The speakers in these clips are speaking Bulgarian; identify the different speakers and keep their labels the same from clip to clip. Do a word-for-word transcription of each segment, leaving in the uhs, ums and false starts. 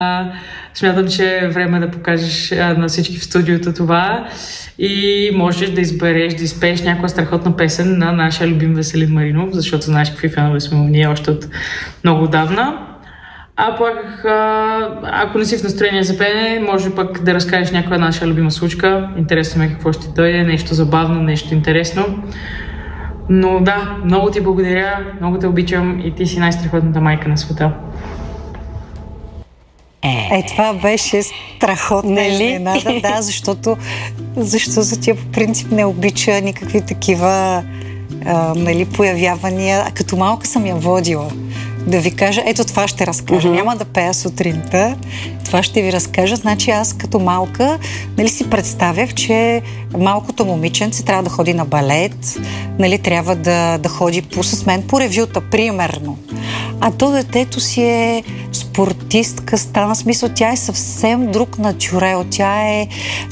Speaker 1: Смятам, че е време да покажеш а, на всички в студиото това и можеш да избереш, да изпееш някаква страхотна песен на нашия любим Веселин Маринов, защото знаеш какви фенове сме му ние още от много давна. А пък, а, ако не си в настроение за пеене, може пък да разкажеш някоя наша любима случка. Интересно ме какво ще дойде, нещо забавно, нещо интересно. Но да, много ти благодаря, много те обичам и ти си най-страхотната майка на света.
Speaker 2: Е, е, това беше страхотна изненада, да, защото, защото тя по принцип не обича никакви такива а, нали, появявания. А като малка съм я водила. Да ви кажа, ето това ще разкажа. Uh-huh. Няма да пея сутринта, това ще ви разкажа. Значи аз като малка, нали си представях, че малкото момиченце трябва да ходи на балет, нали трябва да, да ходи по, с мен по ревюта, примерно. А то детето си е спортистка, стана смисъл, тя е съвсем друг натюрел, тя е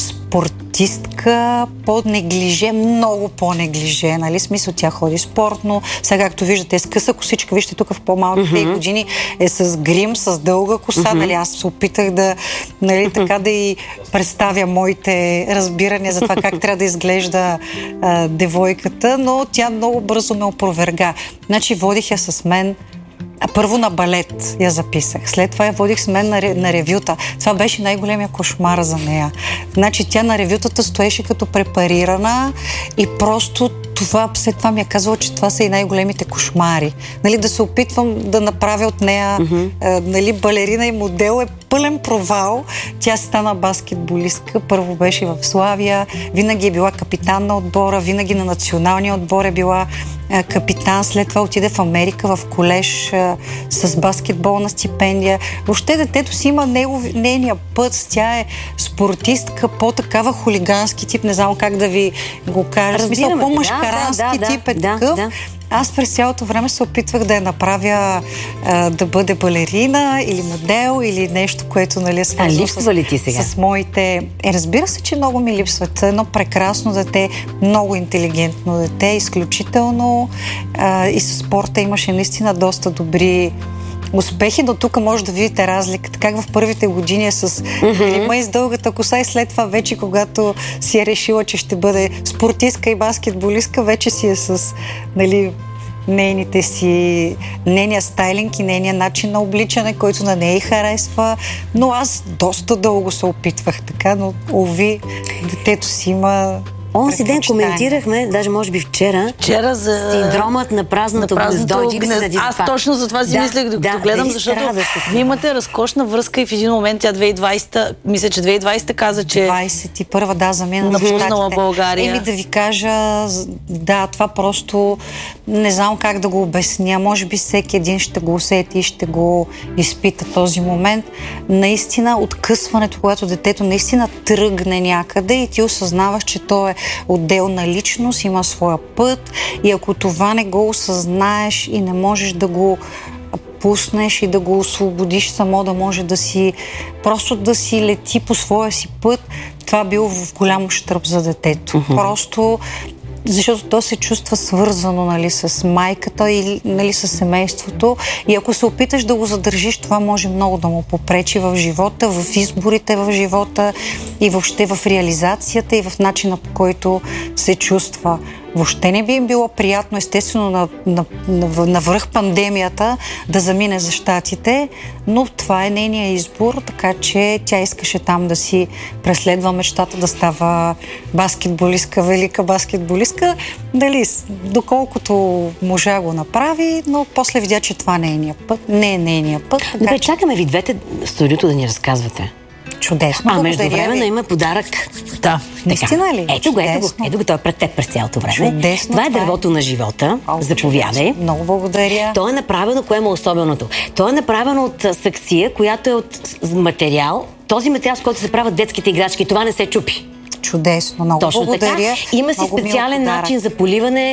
Speaker 2: спортистка, по-неглиже, много по-неглиже, нали, смисъл, тя ходи спортно, сега както виждате е с къса косичка, вижте тук в по-малките uh-huh. години е с грим, с дълга коса, uh-huh. нали, аз се опитах да, нали, така да и представя моите разбирания за това как трябва да изглежда а, девойката, но тя много бързо ме опроверга. Значи водих я с мен. А първо на балет я записах. След това я водих с мен на, на ревюта. Това беше най-големия кошмар за нея. Значи тя на ревютата стоеше като препарирана и просто това, след това ми е казала, че това са и най-големите кошмари. Нали, да се опитвам да направя от нея mm-hmm. а, нали, балерина и модел е пълен провал. Тя стана баскетболистка. Първо беше в Славия. Винаги е била капитан на отбора. Винаги на националния отбор е била а, капитан. След това отиде в Америка в колеж а, с баскетболна стипендия. Въобще детето си има негов, нейния път. Тя е спортистка, по-такава хулигански тип. Не знам как да ви го кажа. Смисъл, по-мъжкарански да, да, тип е да, такъв. Да. Аз през цялото време се опитвах да я направя а, да бъде балерина или модел или нещо, което нали, е свързано с, с моите... Е, разбира се, че много ми липсват. Едно прекрасно дете, много интелигентно дете, изключително а, и със спорта имаше наистина доста добри успехи, но тук може да видите разликата. Как в първите години е с лима и с дългата коса и след това вече, когато си е решила, че ще бъде спортистка и баскетболистка, вече си е с нали, нейните си, нейния стайлинг и нейния начин на обличане, който на нея и харесва. Но аз доста дълго се опитвах така, но уви, детето си има...
Speaker 3: Онзи ден коментирахме, даже може би вчера,
Speaker 4: вчера за...
Speaker 3: синдромът на празното гнездо.
Speaker 4: Гнез... Аз точно за това си да, мислех, докато да, гледам, да, защото да вие имате разкошна връзка и в един момент тя две хиляди и двадесета, мисля, че две хиляди и двадесета каза, че...
Speaker 2: двадесет и първа, да, замина на
Speaker 4: щатите. България.
Speaker 2: Еми да ви кажа, да, това просто не знам как да го обясня. Може би всеки един ще го усети и ще го изпита този момент. Наистина, откъсването, когато детето наистина тръгне някъде и ти осъзнаваш, че то е отделна личност, има своя път и ако това не го осъзнаеш и не можеш да го пуснеш и да го освободиш само да може да си просто да си лети по своя си път, това било в голям ущърб за детето. Uh-huh. Просто защото то се чувства свързано нали, с майката или нали, с семейството и ако се опиташ да го задържиш, това може много да му попречи в живота, в изборите в живота и въобще в реализацията и в начина, по който се чувства. Въобще не би им било приятно, естествено, на, на, на, на връх пандемията да замине за щатите, но това е нейния избор, така че тя искаше там да си преследва мечтата да става баскетболистка, велика баскетболистка. Дали, доколкото можа го направи, но после видя, че това не е нейния път. Не е нейния път.
Speaker 3: Добре, че... чакаме ви двете в студиото да ни разказвате.
Speaker 2: Чудесно.
Speaker 3: А между време има подарък.
Speaker 2: Да. Наистина ли?
Speaker 3: Ето го, ето го, ето го, той е пред теб през цялото време.
Speaker 2: Чудесно.
Speaker 3: Това е дървото на живота.
Speaker 2: О,
Speaker 3: заповядай.
Speaker 2: Много благодаря.
Speaker 3: То е направено, кое е особеното? То е направено от саксия, която е от материал. Този материал, с който се правят детските играчки. Това не се чупи.
Speaker 2: Чудесно. Много
Speaker 3: точно
Speaker 2: благодаря.
Speaker 3: Така. Има си специален начин за поливане.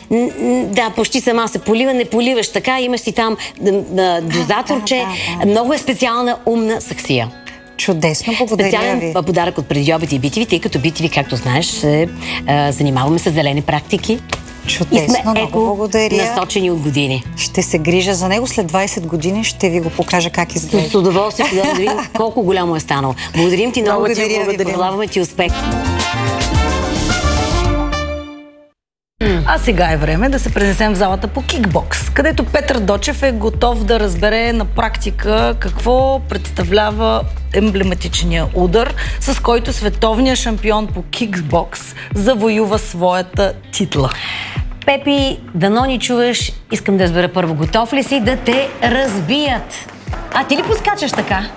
Speaker 3: Да, почти сама се полива, не поливаш така. Имаш си там дозаторче.
Speaker 2: Да, да, да.
Speaker 3: Много е специална умна саксия.
Speaker 2: Чудесно, благодаря
Speaker 3: Специален
Speaker 2: ви.
Speaker 3: подарък от преди обед и би ти ви, тъй като би ти ви, както знаеш, се, а, занимаваме с зелени практики.
Speaker 2: Чудесно, много благодаря.
Speaker 3: Насочени от години.
Speaker 2: Ще се грижа за него. След двайсет години ще ви го покажа как изглежда.
Speaker 3: С удоволствие да видим колко голямо е станало. Благодарим ти много,
Speaker 2: благодаря,
Speaker 3: ти пожелаваме ти успех.
Speaker 4: А сега е време да се пренесем в залата по кикбокс, където Петър Дочев е готов да разбере на практика какво представлява емблематичния удар, с който световният шампион по кикбокс завоюва своята титла.
Speaker 3: Пепи, дано ни чуваш, искам да разбера първо, готов ли си да те разбият? А ти ли поскачаш така?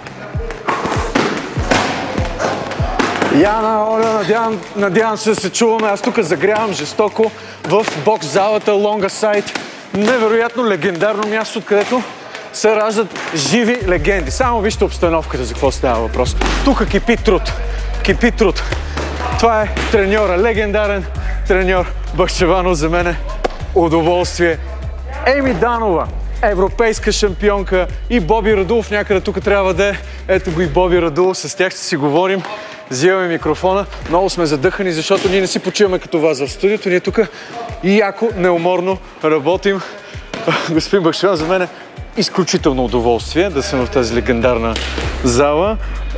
Speaker 5: Яна, Оля, надявам, надявам се да се чуваме. Аз тук загрявам жестоко в бокс залата Longa Side. Невероятно легендарно място, откъдето се раждат живи легенди. Само вижте обстановката, за какво става въпрос. Тук кипи труд. Кипи труд. Това е треньора, легендарен треньор Бахчеванов. За мен е удоволствие. Еми Данова, европейска шампионка, и Боби Радулов някъде тук трябва да е. Ето го и Боби Радулов, с тях ще си говорим. Взимаме микрофона. Много сме задъхани, защото ние не си почиваме като вас в студиото. Ние тук и яко, неуморно работим. Господин Бахчеванов, за мен е изключително удоволствие да съм в тази легендарна зала.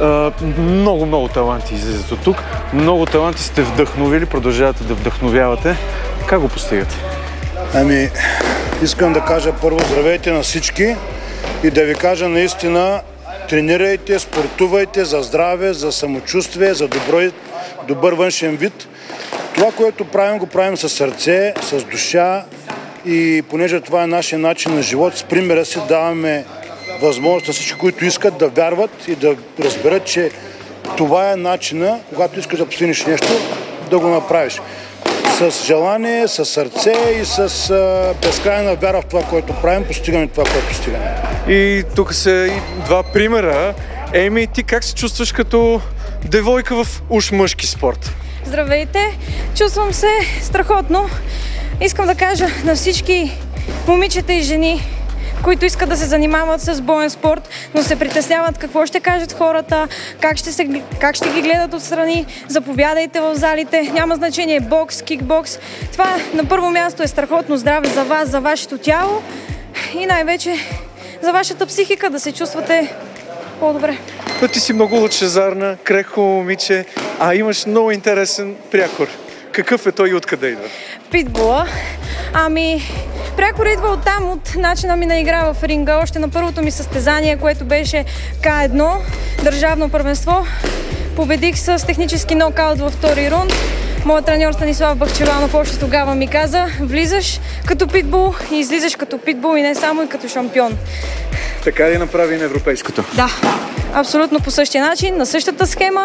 Speaker 5: Много, много таланти излизат от тук. Много таланти сте вдъхновили, продължавате да вдъхновявате. Как го постигате?
Speaker 6: Ами, искам да кажа първо здравейте на всички и да ви кажа наистина, тренирайте, спортувайте за здраве, за самочувствие, за добро, добър външен вид. Това, което правим, го правим със сърце, с душа, и понеже това е нашия начин на живот, с примера си даваме възможност на всички, които искат да вярват и да разберат, че това е начина, когато искаш да постигнеш нещо, да го направиш. С желание, с сърце и с а, безкрайна вяра в това, което правим, постигаме това, което постигаме.
Speaker 5: И тук са и два примера. Еми, ти как се чувстваш като девойка в уж мъжки спорт?
Speaker 7: Здравейте! Чувствам се страхотно. Искам да кажа на всички момичета и жени, които искат да се занимават с боен спорт, но се притесняват какво ще кажат хората, как ще, се, как ще ги гледат отстрани. Заповядайте в залите. Няма значение бокс, кикбокс. Това на първо място е страхотно здраве за вас, за вашето тяло и най-вече за вашата психика, да се чувствате по-добре.
Speaker 5: Но ти си много лъчезарна, крехко момиче, а имаш много интересен прякор. Какъв е той и откъде идва?
Speaker 7: Питбула. Ами, прякор идва оттам, от начина ми на игра в ринга. Още на първото ми състезание, което беше К едно, държавно първенство. Победих с технически нокаут във втори рунд. Моят треньор Станислав Бахчеванов още тогава ми каза: влизаш като питбул и излизаш като питбул, и не само, и като шампион.
Speaker 5: Така ли направи на европейското?
Speaker 7: Да, абсолютно по същия начин, на същата схема.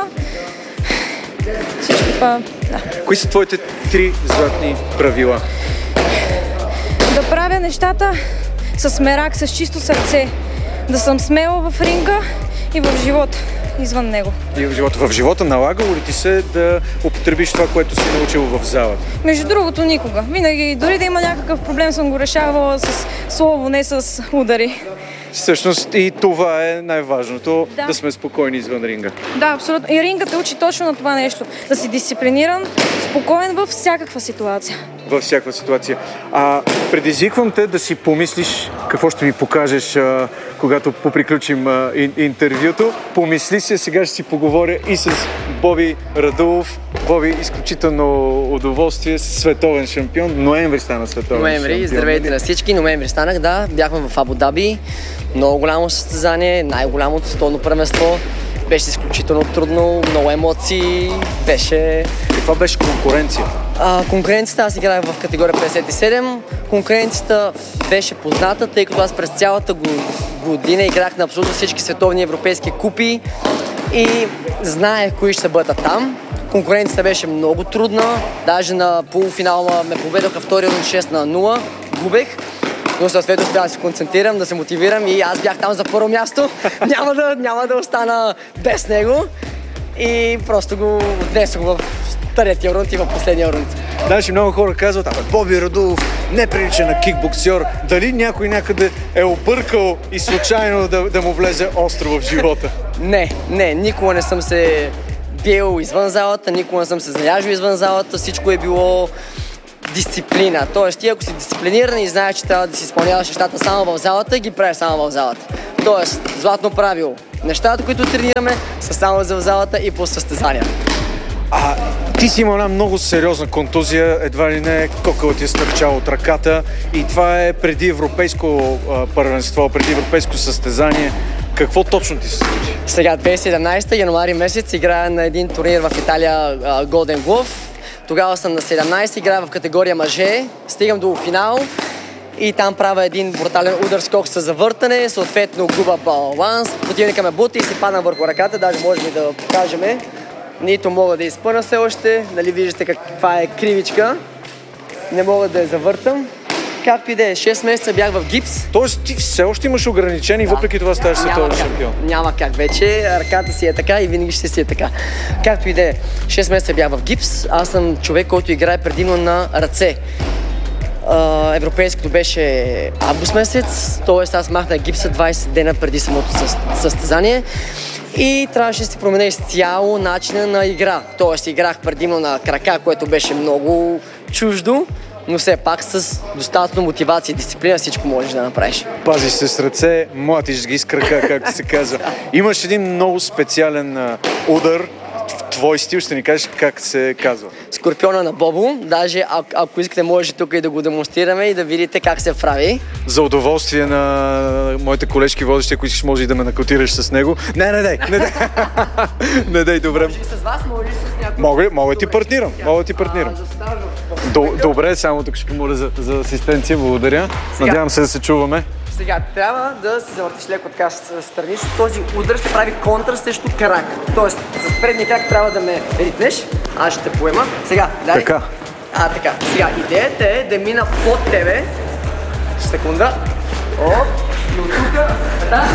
Speaker 7: Всичко това, да.
Speaker 5: Кои са твоите три златни правила?
Speaker 7: Да правя нещата с мерак, с чисто сърце. Да съм смела в ринга и в живота, извън него.
Speaker 5: И в живота. В живота налагало ли ти се да употребиш това, което си научил в залата?
Speaker 7: Между другото, никога. Винаги, дори да има някакъв проблем, съм го решавала с слово, не с удари.
Speaker 5: Всъщност и това е най-важното,
Speaker 7: да.
Speaker 5: да сме спокойни извън ринга.
Speaker 7: Да, абсолютно. И рингът те учи точно на това нещо. Да си дисциплиниран, спокоен във всякаква ситуация.
Speaker 5: Във всякаква ситуация. А предизвиквам те да си помислиш какво ще ми покажеш, а, когато поприключим а, ин, интервюто. Помисли си, сега ще си поговоря и с Боби Радулов. Боби, изключително удоволствие, световен шампион. Ноември стана световен
Speaker 8: Ноември,
Speaker 5: шампион.
Speaker 8: здравейте на всички. Ноември станах, да. Бяхме в Абу Даби. Много голямо състезание, най-голямото световно първенство. Беше изключително трудно, много емоции. Беше...
Speaker 5: Каква беше конкуренция?
Speaker 8: А, конкуренцията, аз играх в категория петдесет и седем. Конкуренцията беше позната, тъй като аз през цялата година играх на абсолютно всички световни европейски купи и знаех кои ще бъдат там. Конкуренцията беше много трудна, даже на полуфинала ме поведоха втори рунд шест на нула, губех. Но съответно успях да се концентрирам, да се мотивирам и аз бях там за първо място. няма, да, няма да остана без него. И просто го отнесох в третия рунд и в последния рунд.
Speaker 5: Даже много хора казват: абе, Боби Радулов не прилича на кикбоксьор. Дали някой някъде е объркал и случайно да, да му влезе остро в живота?
Speaker 8: Не, не, никога не съм се биел извън залата, никога не съм се заяжил извън залата. Всичко е било дисциплина. Тоест, ти ако си дисциплиниран и знаеш, че трябва да си изпълняваш нещата само в залата, ги правиш само в залата. Тоест, златно правило. Нещата, които тренираме, са само за в залата и по състезания.
Speaker 5: А ти си има една много сериозна контузия, едва ли не кокъл ти е стърчал от ръката и това е преди европейско а, първенство, преди европейско състезание. Какво точно ти се случи?
Speaker 8: Сега, две хиляди и седемнадесета, януари месец, играя на един турнир в Италия, Golden Glove. Тогава съм на седемнадесет, играя в категория мъже, стигам до финал и там правя един брутален удар скок с завъртане, съответно губа баланс, противника ме бута и си падна върху ръката, даже можем да покажем. Нито мога да изпъна все още, нали виждате каква е кривичка, не мога да я завъртам. Както и да е, шест месеца бях в гипс.
Speaker 5: Тоест ти все още имаш ограничения и да. Въпреки това ставаш световен шампион.
Speaker 8: Няма как вече, ръката си е така и винаги ще си е така. Както и да е, шест месеца бях в гипс, аз съм човек, който играе предимно на ръце. Европейското беше август месец, т.е. аз махнах гипса двадесет дена преди самото състезание и трябваше да си променя изцяло начина на игра. Т.е. играх предимно на крака, което беше много чуждо, но все пак с достатъчно мотивация и дисциплина всичко можеш да направиш.
Speaker 5: Пазиш се с ръце, млатиш ги с крака, както се казва. Имаш един много специален а, удар в твой стил, ще ни кажеш как се казва.
Speaker 8: Скорпиона на Бобо. Даже а, ако искате, може тук и да го демонстрираме и да видите как се прави.
Speaker 5: За удоволствие на моите колежки водещи, ако искаш, може и да ме накотираш с него. Не, не дай, не дай. Не дай, добре.
Speaker 8: Може ли с вас, може ли с някой?
Speaker 5: Мога, мога да ти партнирам, мога да ти партнирам. Добре, само тук ще помоля за, за асистенция, благодаря. Сега, надявам се да се чуваме.
Speaker 8: Сега трябва да се завъртиш леко така с страни. Този удар ще прави контра срещу крак. Тоест, с предния крак трябва да ме ритнеш. Аз ще те поема. Сега, дай.
Speaker 5: Така.
Speaker 8: А, така. Сега, идеята е да мина под тебе. Секунда. Оп. И от тук. Така.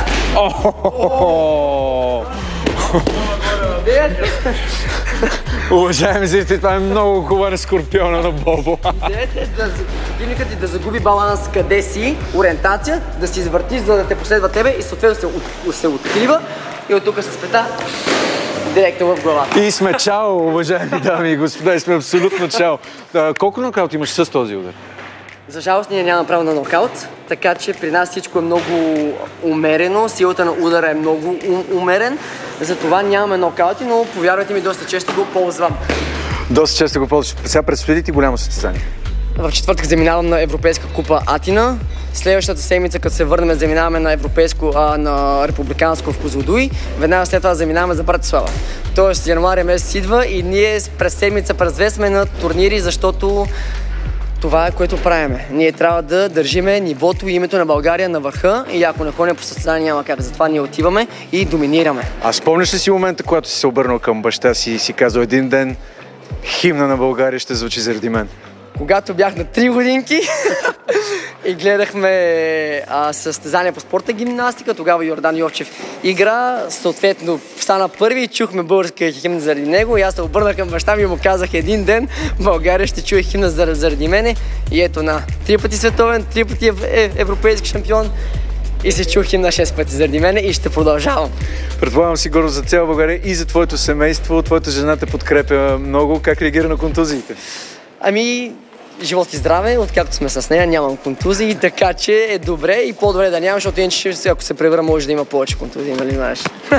Speaker 5: Уважаеми зрители, това е много хубава скорпиона на Бобо.
Speaker 8: Идеята е да противникът ти да загуби баланс къде си, ориентация, да си извъртиш, за да те последва тебе и съответно се, се открива и от тук с пета директно в главата.
Speaker 5: И сме чао, уважаеми дами и господа, и сме абсолютно чао. А, колко нокаут имаш с този удар?
Speaker 8: За жалост ние нямаме право на нокаут, така че при нас всичко е много умерено, силата на удара е много умерен, затова нямаме нокаути, но повярвайте ми, доста често го ползвам.
Speaker 5: Доста често го ползваш. Сега предстои ти голямо състезание?
Speaker 8: В четвъртък заминавам на Европейска купа Атина. Следващата седмица, като се върнем, заминаваме на европейско, а, на републиканско в Козлодуй. Веднага след това заминаваме за Братислава. Тоест януари месец идва и ние през седмица, през две сме на турнири, защото това е, което правиме. Ние трябва да държиме нивото и името на България на върха и ако не ходим по състезание, няма как. Затова ние отиваме и доминираме.
Speaker 5: А спомняш ли си момента, когато си се обърнал към баща си и си казал един ден химна на България ще звучи заради мен?
Speaker 8: Когато бях на три годинки и гледахме а, състезание по спорта гимнастика, тогава Йордан Йовчев игра, съответно стана първи и чухме българския химн заради него и аз се обърнах към баща ми и му казах един ден България ще чуе химна заради мене и ето на три пъти световен, три пъти ев, ев, европейски шампион и се чух химна шест пъти заради мене и ще продължавам.
Speaker 5: Предполагам си гордост за цяла България и за твоето семейство, твоята жена те подкрепя много. Как реагира на контузиите?
Speaker 8: Ами, живот и здраве, откакто сме с нея, нямам контузии, така че е добре и по-добре да нямам, защото иначе ако се превърна, може да има повече контузии, нали знаеш?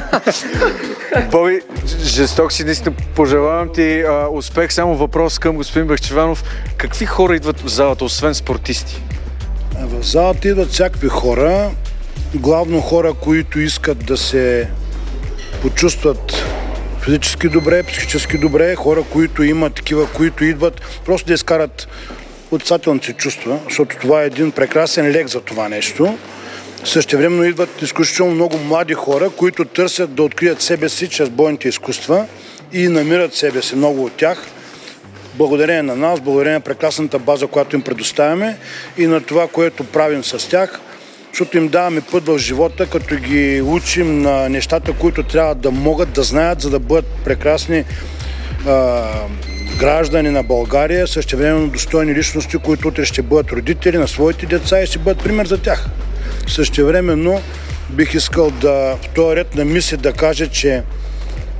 Speaker 5: Боби, жесток си, наистина пожелавам ти а, успех. Само въпрос към господин Бахчеванов. Какви хора идват в залата, освен спортисти?
Speaker 6: В залата идват всякакви хора, главно хора, които искат да се почувстват физически добре, психически добре, хора, които имат такива, които идват просто да изкарат отрицателните си чувства, защото това е един прекрасен лек за това нещо. Същевременно идват изключително много млади хора, които търсят да открият себе си чрез бойните изкуства и намират себе си, много от тях. Благодарение на нас, благодарение на прекрасната база, която им предоставяме и на това, което правим с тях, защото им даваме път в живота, като ги учим на нещата, които трябва да могат да знаят, за да бъдат прекрасни а, граждани на България, същевременно достойни личности, които утре ще бъдат родители на своите деца и ще бъдат пример за тях. Същевременно бих искал да в този ред на мисли да кажа, че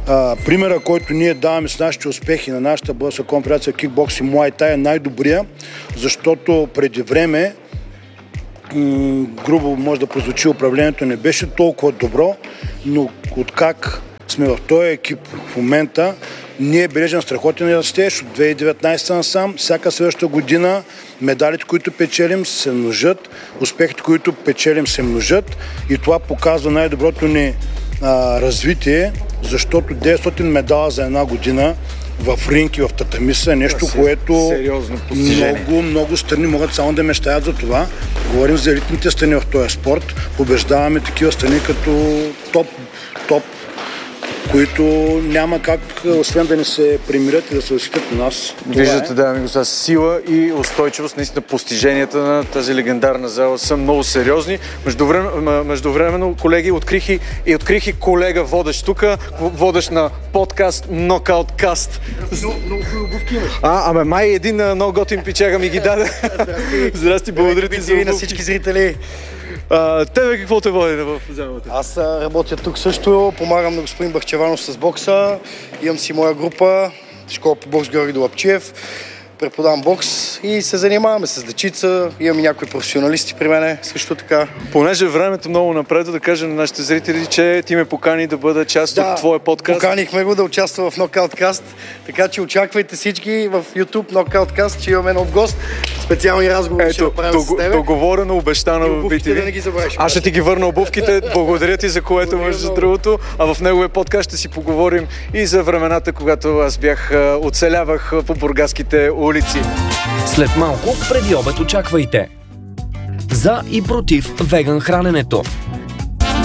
Speaker 6: А, примера, който ние даваме с нашите успехи на нашата българска конфедерация кикбокс и Муай Тай е най-добрия, защото преди време м- грубо може да прозвучи, управлението не беше толкова добро, но откак сме в този екип в момента, ние бележим страхотен растеж от две хиляди и деветнадесета насам. Всяка следваща година медалите, които печелим, се множат, успехите, които печелим, се множат и това показва най-доброто ни а, развитие, защото деветстотин медала за една година в ринг и в татамиса е нещо, което много, много страни могат само да мечтаят за това. Говорим за елитните страни в този спорт. Побеждаваме такива страни като топ, топ, които няма как, освен да не се примирят и да се възхитят на нас.
Speaker 5: Виждате, дами и господа, сила и устойчивост. Наистина постиженията на тази легендарна зала са много сериозни. Междувременно, междувременно колеги, открих и, и открих и колега водещ тук, водещ на подкаст Knockout-Cast.
Speaker 9: Много, много обувки имаш.
Speaker 5: А, ама май един много готин пичага ми ги даде. Здрасти, благодаря ти за обувки.
Speaker 9: На всички зрители.
Speaker 5: А, тебе какво те води в залата?
Speaker 9: Аз работя тук също, помагам на господин Бахчеванов с бокса, имам си моя група, школа по бокс Георги Долапчиев, преподавам бокс и се занимаваме с дечица, имам и някои професионалисти при мене, също така.
Speaker 5: Понеже времето много напред, да кажа на нашите зрители, че ти ме покани да бъда част
Speaker 9: да,
Speaker 5: от твоя подкаст.
Speaker 9: Поканихме го да участва в Knockout-Cast, така че очаквайте всички в YouTube Knockout-Cast, че имаме нов гост, специални разговори
Speaker 5: Ето,
Speaker 9: ще направим
Speaker 5: дог,
Speaker 9: с тебе.
Speaker 5: договорено, обещано в би ти ви.
Speaker 9: Да не ги забравиш.
Speaker 5: Аз ще ти ги върна обувките, благодаря ти за което, между другото, а в неговия подкаст ще си поговорим и за времената, когато аз бях, оцелявах по бургаските улици.
Speaker 10: След малко, преди обед очаквайте. За и против веган храненето.